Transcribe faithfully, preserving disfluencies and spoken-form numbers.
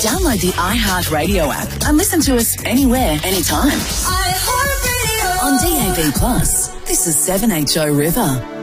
Download the iHeartRadio app and listen to us anywhere, anytime. iHeartRadio. On D A B Plus, this is seven H O River.